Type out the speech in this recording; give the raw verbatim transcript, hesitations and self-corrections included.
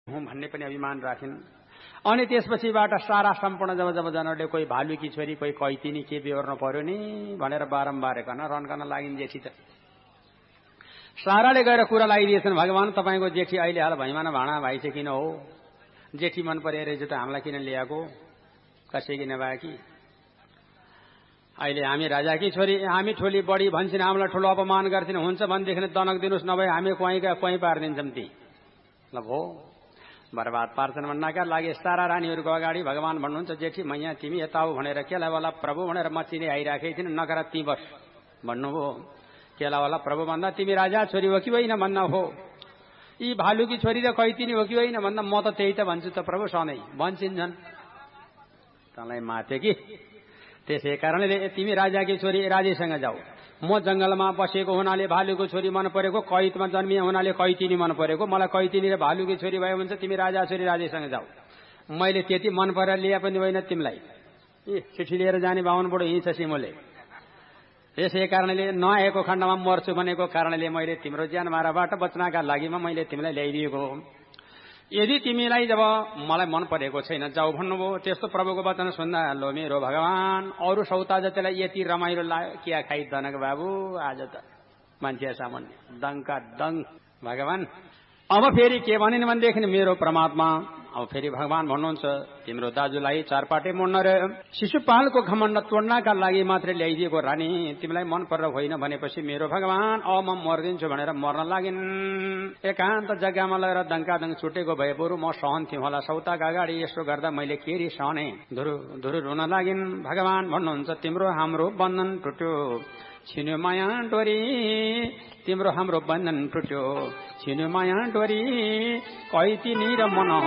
हुँ भन्ने पनि अभिमान राखिन्। अनि त्यसपछिबाट सारा सम्पूर्ण जब जब जनहरूले कोही भालुकी छोरी कोही कैतिनी के बेहोर्नु पर्यो नि भनेर बारम्बार गर्न रन्कन लागिन् जेठी त। साराले गएर कुरा लगाइदिएछन्, भगवान तपाईँको जेठी अहिले हाल भैमाना भाँडा भाइ चाहिँ किन हो, जेठी मन परे रहेछ त हामीलाई किन ल्याएको, कसै किन भए कि अहिले हामी राजाकी छोरी हामी ठोली बढी भन्छन्, हामीलाई ठुलो अपमान गर्छन्, हुन्छ भनेदेखि दनक दिनुहोस्, नभए हामी कुवाइका कुवाइ पारिदिन्छौँ ती। ल भो बर्बाद पार्छन् भन्नका लागि सारा रानीहरूको अगाडि भगवान भन्नुहुन्छ, जेठी मैया तिमी यता हो भनेर केलावाला प्रभु भनेर मचिने आइराखेकी थिइन्, नगर ती बस भन्नुभयो। केलावाला प्रभु भन्दा तिमी राजा छोरी हो कि होइन भन्दा हो, यी भालुकी छोरी र कैतिनी हो कि होइन भन्दा म त त्यही त भन्छु त प्रभु सधैँ भन्छन्, तँलाई माथे कि त्यसै कारणले तिमी राजाकी छोरी राजेसँग जाऊ। म जंगलमा बसेको हुनाले भालुको छोरी मन परेको, कैदमा जन्मिए हुनाले कैतिनी मन परेको, मलाई कैतिनी र भालुकी छोरी भयो भने तिमी राजा छोरी राजेसँग जाऊ। मैले त्यति मन परेर लिए पनि होइन तिमीलाई, ए चिठी लिएर जाने बाहुन बुढो हिँड्छ सिमोले, त्यसै कारणले नआएको खण्डमा मर्छु भनेको कारणले मैले तिम्रो ज्यान माराबाट बच्नका लागिमा मैले तिमीलाई ल्याइदिएको। यदि तिमीलाई जब मलाई मन परेको छैन जाऊ भन्नुभयो, त्यस्तो प्रभुको वचन सुन्दा लो मेरो भगवान अरू सौता जतिलाई यति रमाइलो लाग्यो क्या खाइ दनक बाबु, आज त मान्छे सामान्य दङका दङ भगवान। अब फेरि के भनिन् भनेदेखि मेरो परमात्मा अब फेरि भगवान भन्नुहुन्छ, तिम्रो दाजुलाई चारपाटे मोड्न र शिशुपालको घमण्ड तोड्नका लागि मात्रै ल्याइदिएको रानी, तिमीलाई मन परेर होइन भनेपछि मेरो भगवान अब म मर्दिन्छु भनेर मर्न लागिन्। एकान्त जग्गामा लगेर दङकादङ छुटेको भए बरु म सहन्थ्यौँ होला, सौताका अगाडि यसो गर्दा मैले के री सहने, धुरु धुरु रुन लागिन्। भगवान भन्नुहुन्छ, तिम्रो हाम्रो बन्धन टुट्यो छिन्यो माया डोरी, तिम्रो हाम्रो बन्धन टुट्यो छिन्यो माया डोरी, कैतिनी र मन